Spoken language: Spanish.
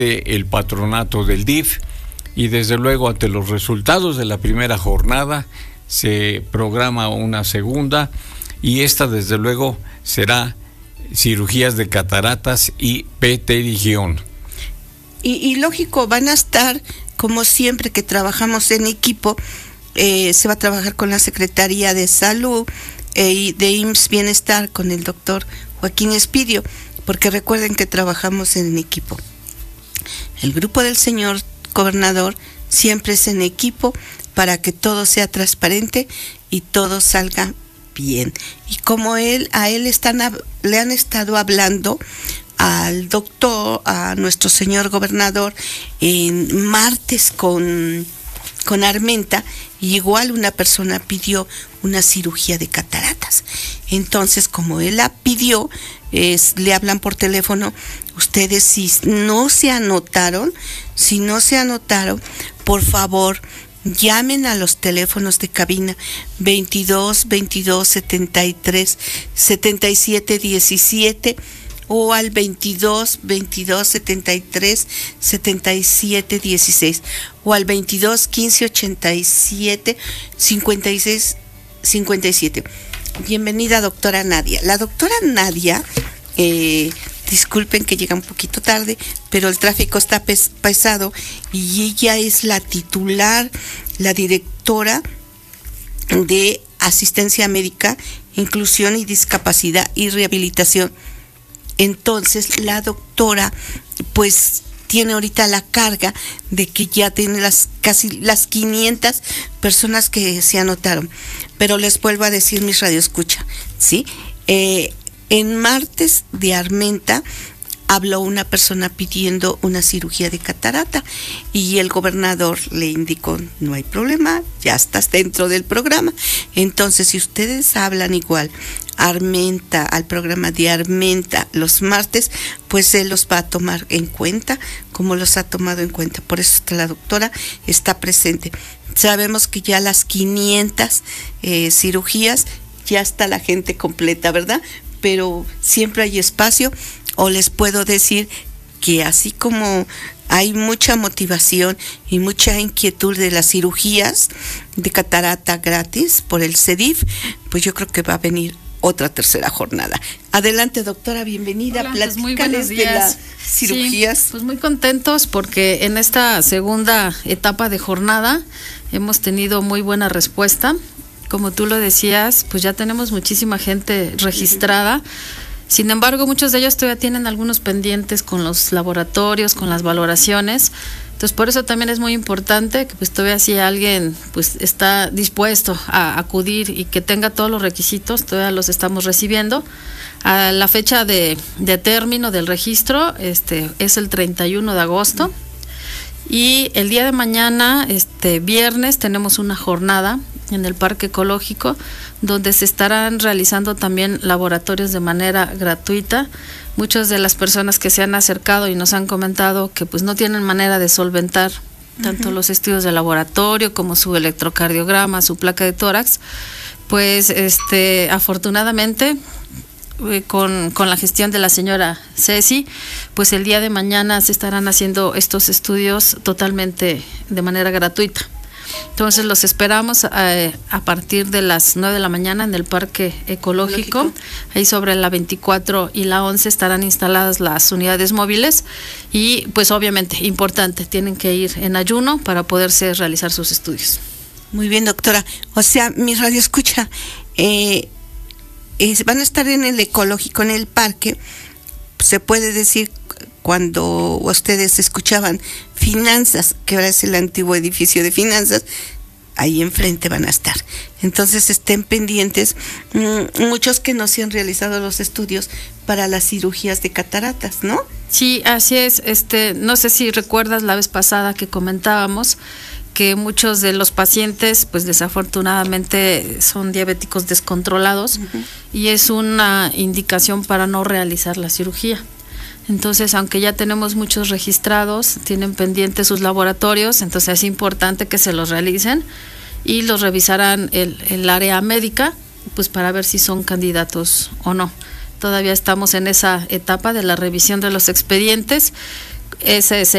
el patronato del DIF, y desde luego ante los resultados de la primera jornada se programa una segunda, y esta desde luego será cirugías de cataratas y pterigión. Y lógico, van a estar, como siempre que trabajamos en equipo, se va a trabajar con la Secretaría de Salud y de IMSS Bienestar, con el doctor Joaquín Espidio, porque recuerden que trabajamos en equipo. El grupo del señor gobernador siempre es en equipo para que todo sea transparente y todo salga bien. Y como a él le han estado hablando al doctor, a nuestro señor gobernador, en martes con Armenta, y igual una persona pidió una cirugía de cataratas. Entonces, como él la pidió, le hablan por teléfono. Ustedes si no se anotaron, por favor, llamen a los teléfonos de cabina 22 22 73 77 17 o al 22 22 73 77 16 o al 22 15 87 56 57. Bienvenida, doctora Nadia. La doctora Nadia, disculpen que llega un poquito tarde, pero el tráfico está pesado, y ella es la titular, la directora de Asistencia Médica, Inclusión y Discapacidad y Rehabilitación. Entonces, la doctora, pues, tiene ahorita la carga de que ya tiene casi las 500 personas que se anotaron. Pero les vuelvo a decir, mis radioescucha, ¿sí? En martes de Armenta habló una persona pidiendo una cirugía de catarata, y el gobernador le indicó: no hay problema, ya estás dentro del programa. Entonces, si ustedes hablan igual Armenta, al programa de Armenta los martes, pues él los va a tomar en cuenta como los ha tomado en cuenta. Por eso la doctora está presente. Sabemos que ya las 500 cirugías, ya está la gente completa, ¿verdad? Pero siempre hay espacio. O les puedo decir que así como hay mucha motivación y mucha inquietud de las cirugías de catarata gratis por el CEDIF, pues yo creo que va a venir otra tercera jornada. Adelante, doctora, bienvenida. Hola, pues muy Platícales buenos días. de las cirugías. Sí, pues muy contentos porque en esta segunda etapa de jornada hemos tenido muy buena respuesta. Como tú lo decías, pues ya tenemos muchísima gente registrada. Sin embargo, muchos de ellos todavía tienen algunos pendientes con los laboratorios, con las valoraciones. Entonces, por eso también es muy importante que pues todavía si alguien pues está dispuesto a acudir y que tenga todos los requisitos, todavía los estamos recibiendo. A la fecha de término del registro es el 31 de agosto. Y el día de mañana, viernes, tenemos una jornada en el Parque Ecológico donde se estarán realizando también laboratorios de manera gratuita. Muchas de las personas que se han acercado y nos han comentado que pues no tienen manera de solventar tanto los estudios de laboratorio como su electrocardiograma, su placa de tórax, pues afortunadamente con la gestión de la señora Ceci, pues el día de mañana se estarán haciendo estos estudios totalmente de manera gratuita. Entonces los esperamos a partir de las 9 de la mañana en el Parque Ecológico. Ahí sobre la 24 y la 11 estarán instaladas las unidades móviles, y pues obviamente importante, tienen que ir en ayuno para poderse realizar sus estudios. Muy bien, doctora. O sea, mi radio escucha, van a estar en el Ecológico, en el parque. Se puede decir, cuando ustedes escuchaban Finanzas, que ahora es el antiguo edificio de Finanzas, ahí enfrente van a estar. Entonces estén pendientes, muchos que no se han realizado los estudios para las cirugías de cataratas, ¿no? Sí, así es. No sé si recuerdas la vez pasada que comentábamos que muchos de los pacientes pues desafortunadamente son diabéticos descontrolados, y es una indicación para no realizar la cirugía. Entonces, aunque ya tenemos muchos registrados, tienen pendientes sus laboratorios, entonces es importante que se los realicen y los revisarán el área médica, pues para ver si son candidatos o no. Todavía estamos en esa etapa de la revisión de los expedientes. Ese